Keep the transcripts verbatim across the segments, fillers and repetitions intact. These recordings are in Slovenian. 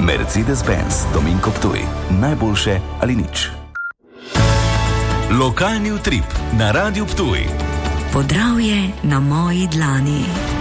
Mercedes-Benz Dominko Ptuj. Najboljše ali nič. Lokalni utrip na Radiu Ptuj. Podravje na moji dlani.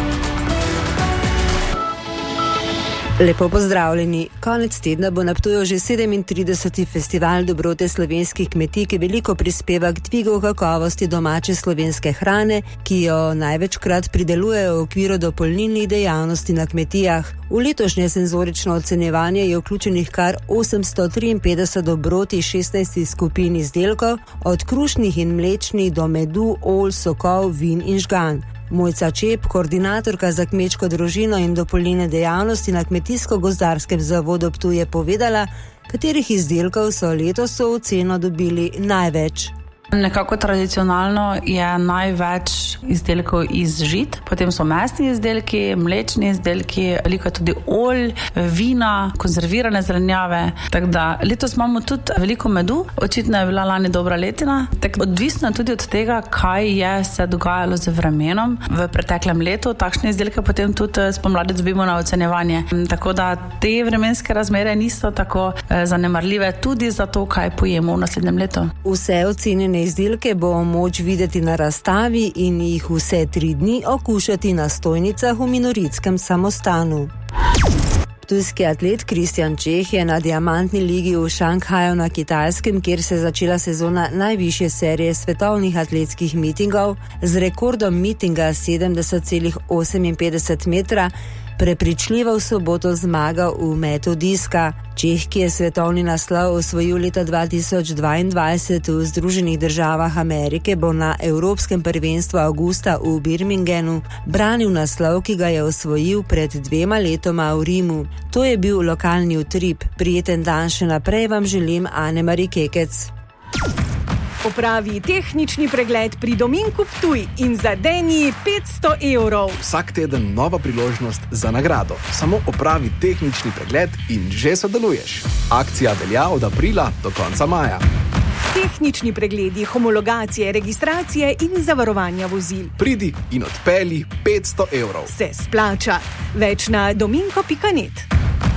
Lepo pozdravljeni. Konec tedna bo na Ptuju že sedemintrideseti festival dobrote slovenskih kmetij, ki veliko prispeva k dvigu kakovosti domače slovenske hrane, ki jo največkrat pridelujejo v okviru dopolnilnih dejavnosti na kmetijah. V letošnje senzorično ocenjevanje je vključenih kar osemsto triinpetdeset dobroti šestnajstih skupin izdelkov, od krušnih in mlečnih do medu, olj, sokov, vin in žgan. Mojca Čep, koordinatorka za kmečko družino in dopolnilne dejavnosti na Kmetijsko-gozdarskem zavodu Ptuj, je povedala, katerih izdelkov so letos v oceno dobili največ. Nekako tradicionalno je največ izdelkov iz žit, potem so mesni izdelki, mlečni izdelki, veliko tudi olj, vina, konzervirane zelenjave. Tako da letos imamo tudi veliko medu, očitno je bila lani dobra letina. Tako odvisno tudi od tega, kaj je se dogajalo z vremenom v preteklem letu. Takšne izdelke potem tudi spomladi dobimo na ocenjevanje. Tako da te vremenske razmere niso tako zanemarljive tudi za to, kaj pojemo v naslednjem letu. Vse ocenjene izdelke bo moč videti na razstavi in jih vse tri dni okušati na stojnicah v Minoritskem samostanu. Ptujski atlet Kristjan Čeh je na diamantni ligi v Šanghaju na Kitajskem, kjer se je začela sezona najvišje serije svetovnih atletskih mitingov, z rekordom mitinga sedemdeset celih oseminpetdeset metra prepričljivo v soboto zmagal v metu diska. Čeh, ki je svetovni naslov osvojil leta dva tisoč dvaindvajset v Združenih državah Amerike, bo na Evropskem prvenstvu avgusta v Birminghamu branil naslov, ki ga je osvojil pred dvema letoma v Rimu. To je bil lokalni utrip. Prijeten dan še naprej vam želim, Ane-Mari Kekec. Opravi tehnični pregled pri Dominku Ptuj in zadeni petsto evrov. Vsak teden nova priložnost za nagrado. Samo opravi tehnični pregled in že sodeluješ. Akcija velja od aprila do konca maja. Tehnični pregledi, homologacije, registracije in zavarovanja vozil. Pridi in odpelji petsto evrov. Se splača. Več na dominko pika net.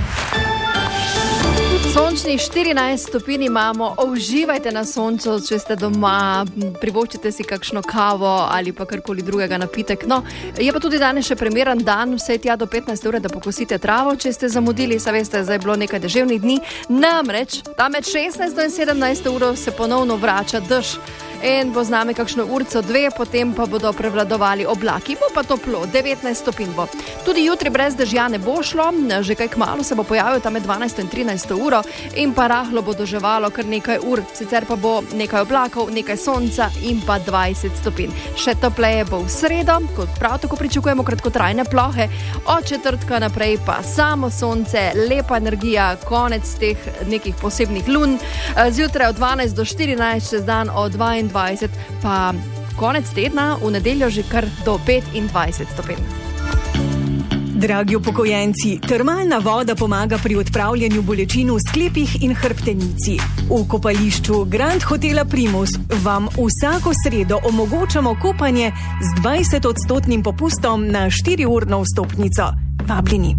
Sončnih štirinajst stopinj imamo, uživajte na soncu, če ste doma, privoščite si kakšno kavo ali pa karkoli drugega napitek. No, je pa tudi danes še primeren dan, vse tja do petnajste ure, da pokosite travo, če ste zamudili, sa veste, zdaj je bilo nekaj deževnih dni. Namreč, tam med šestnajsto in sedemnajsto uro se ponovno vrača dež. In bo z nami kakšno urco dve, potem pa bodo prevladovali oblaki, bo pa toplo, devetnajst stopinj bo. Tudi jutri brez dežja ne bo šlo, že kaj kmalu se bo pojavil tam med dvanajsto in trinajsto uro in pa rahlo bo deževalo kar nekaj ur, sicer pa bo nekaj oblakov, nekaj sonca in pa dvajset stopinj. Še topleje bo v sredo, kot prav tako pričakujemo kratkotrajne plohe, od četrtka naprej pa samo sonce, lepa energija, konec teh nekih posebnih lun, zjutraj od dvanajst do štirinajst, čez dan od dvaindvajset, pa konec tedna v nedeljo že kar do petindvajset stopinj. Dragi upokojenci, termalna voda pomaga pri odpravljanju bolečin v sklepih in hrbtenici. V kopališču Grand Hotela Primus vam vsako sredo omogočamo kopanje z dvajset odstotnim popustom na štiriurno vstopnico. Vabljeni.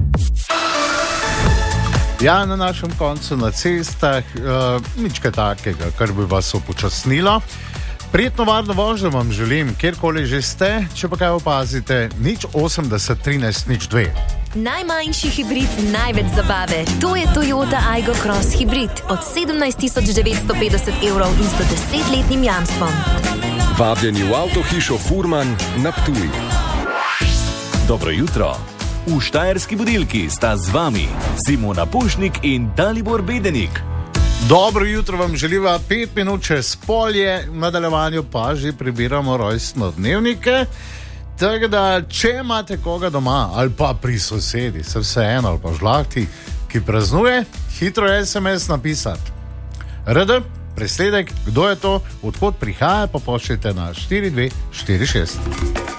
Ja, na našem koncu na cestah uh, nič kaj takega, kar bi vas upočasnilo. Prijetno varno vožnjo vam želim, kjerkoli že ste, če pa kaj opazite, nič osemdeset trinajst nič dve. Najmanjši hibrid, največ zabave. To je Toyota Aygo Cross Hybrid od sedemnajst tisoč devetsto petdeset evrov in sto desetletnim jamstvom. Vabljeni v avtohišo Furman na Ptuj. Dobro jutro. V Štajerski budilki sta z vami Simona Pušnik in Dalibor Bedenik. Dobro jutro vam želiva, pet minut čez polje, v nadaljevanju pa že prebiramo rojstnodnevnike. Tako da, če imate koga doma ali pa pri sosedi, se vseeno ali pa žlahti, ki praznuje, hitro es em es napisati. R D, presledek, kdo je to, odkot prihaja, pa pošljite na štiri dve štiri šest.